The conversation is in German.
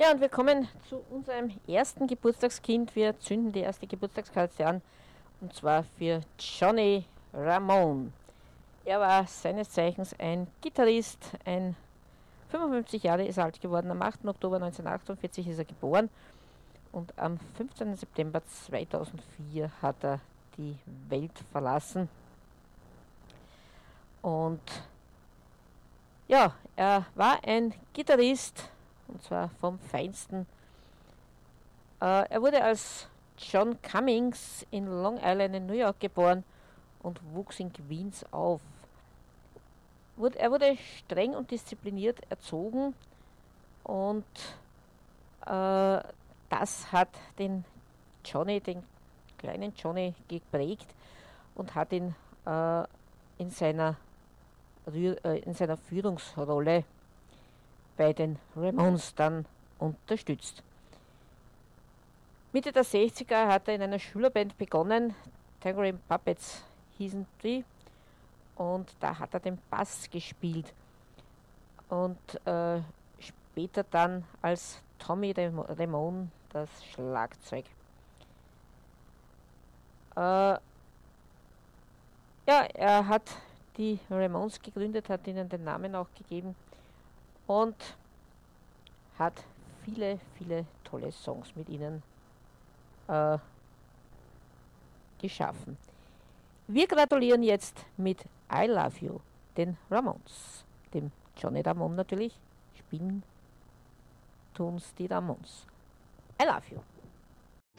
Ja, und wir kommen zu unserem ersten Geburtstagskind. Wir zünden die erste Geburtstagskerze an, und zwar für Johnny Ramone. Er war seines Zeichens ein Gitarrist, 55 Jahre ist er alt geworden. Am 8. Oktober 1948 ist er geboren und am 15. September 2004 hat er die Welt verlassen. Und ja, er war ein Gitarrist, und zwar vom Feinsten. Er wurde als John Cummings in Long Island in New York geboren und wuchs in Queens auf. Er wurde streng und diszipliniert erzogen, und das hat den kleinen Johnny geprägt und hat ihn in seiner Führungsrolle bei den Ramones dann unterstützt. Mitte der 60er hat er in einer Schülerband begonnen, Tangerine Puppets hießen die, und da hat er den Bass gespielt und später dann als Tommy Ramone das Schlagzeug. Ja, er hat die Ramones gegründet, hat ihnen den Namen auch gegeben und hat viele, viele tolle Songs mit ihnen geschaffen. Wir gratulieren jetzt mit I Love You den Ramones, dem Johnny Ramone natürlich. Spielen tun's die Ramones. I love you.